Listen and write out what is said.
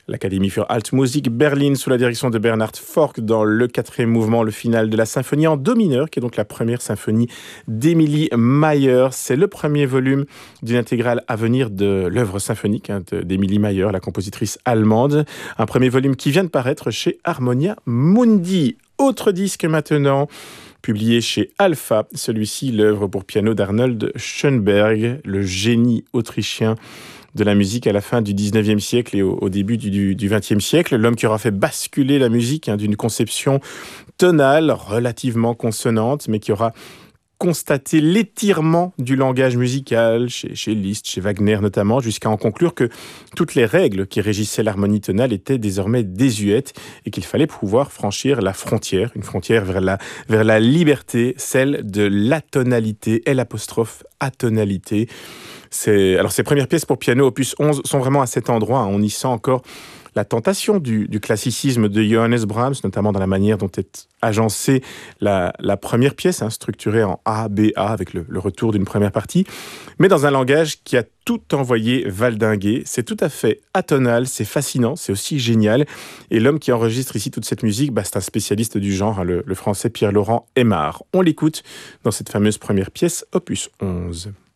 L'Académie für Altmusik Berlin sous la direction de Bernhard Forck dans le 4e mouvement, le final de la symphonie en do mineur, qui est donc la première symphonie d'Emilie Mayer. C'est le premier volume d'une intégrale à venir de l'œuvre symphonique d'Emilie Mayer, la compositrice allemande. Un premier volume qui vient de paraître chez Harmonia Mundi. Autre disque maintenant, publié chez Alpha, celui-ci l'œuvre pour piano d'Arnold Schönberg, le génie autrichien de la musique à la fin du 19e siècle et au début du 20e siècle, l'homme qui aura fait basculer la musique d'une conception tonale relativement consonante, mais qui aura constaté l'étirement du langage musical chez Liszt, chez Wagner notamment, jusqu'à en conclure que toutes les règles qui régissaient l'harmonie tonale étaient désormais désuètes et qu'il fallait pouvoir franchir la frontière, une frontière vers la liberté, celle de l'atonalité, L''atonalité. Alors ces premières pièces pour piano, opus 11, sont vraiment à cet endroit. On y sent encore la tentation du classicisme de Johannes Brahms, notamment dans la manière dont est agencée la première pièce, structurée en A-B-A, avec le retour d'une première partie, mais dans un langage qui a tout envoyé valdinguer. C'est tout à fait atonal, c'est fascinant, c'est aussi génial. Et l'homme qui enregistre ici toute cette musique, c'est un spécialiste du genre, le français Pierre-Laurent Aimard. On l'écoute dans cette fameuse première pièce, opus 11.